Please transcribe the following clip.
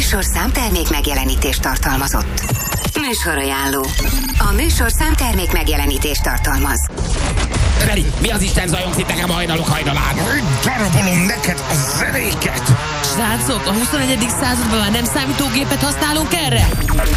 műsorszám termék megjelenítést tartalmazott. Műsorajánló. A műsorszám termék megjelenítést tartalmaz. Feri, mi az Isten zajongsz itt nekem a hajnalán? Darabolom neked a zenéket! Srácok, a 21. században már nem számítógépet használunk erre?